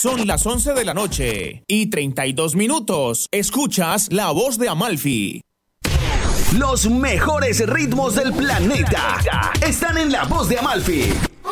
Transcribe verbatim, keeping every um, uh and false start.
Son las once de la noche y treinta y dos minutos. Escuchas La Voz de Amalfi. Los mejores ritmos del planeta están en La Voz de Amalfi.